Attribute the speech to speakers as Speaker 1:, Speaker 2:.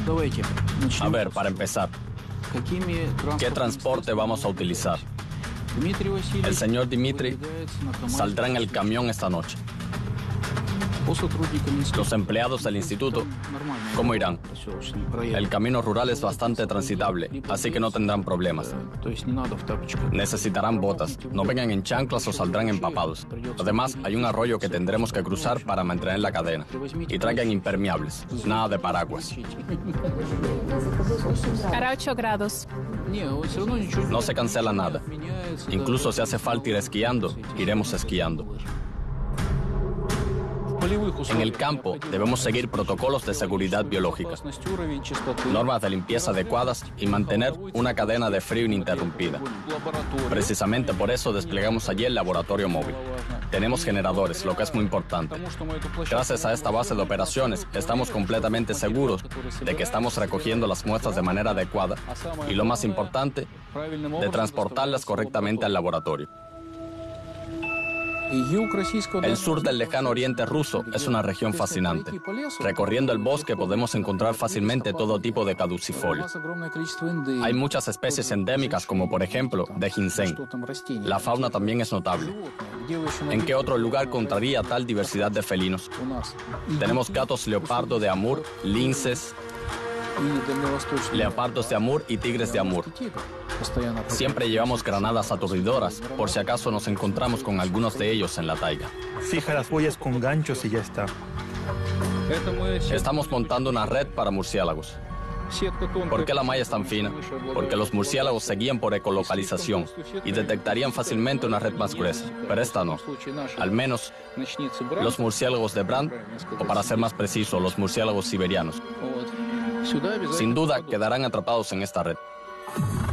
Speaker 1: A ver, para empezar, ¿qué transporte vamos a utilizar? El señor Dmitry saldrá en el camión esta noche. Los empleados del instituto, ¿cómo irán? El camino rural es bastante transitable, así que no tendrán problemas. Necesitarán botas. No vengan en chanclas o saldrán empapados. Además, hay un arroyo que tendremos que cruzar para mantener la cadena. Y traigan impermeables, nada de paraguas.
Speaker 2: Hará 8 grados.
Speaker 1: No se cancela nada. Incluso si hace falta ir esquiando, iremos esquiando. En el campo debemos seguir protocolos de seguridad biológica, normas de limpieza adecuadas y mantener una cadena de frío ininterrumpida. Precisamente por eso desplegamos allí el laboratorio móvil. Tenemos generadores, lo que es muy importante. Gracias a esta base de operaciones, estamos completamente seguros de que estamos recogiendo las muestras de manera adecuada y, lo más importante, de transportarlas correctamente al laboratorio. El sur del lejano oriente ruso es una región fascinante. Recorriendo el bosque podemos encontrar fácilmente todo tipo de caducifolios. Hay muchas especies endémicas, como por ejemplo de ginseng. La fauna también es notable. ¿En qué otro lugar encontraría tal diversidad de felinos? Tenemos gatos leopardo de Amur, linces, leopardos de Amur y tigres de Amur. Siempre llevamos granadas aturdidoras, por si acaso nos encontramos con algunos de ellos en la taiga.
Speaker 3: Fija las huellas con ganchos y ya está.
Speaker 1: Estamos montando una red para murciélagos. ¿Por qué la malla es tan fina? Porque los murciélagos se guían por ecolocalización y detectarían fácilmente una red más gruesa, pero esta no. Al menos los murciélagos de Brandt, o para ser más preciso, los murciélagos siberianos. Sin duda quedarán atrapados en esta red.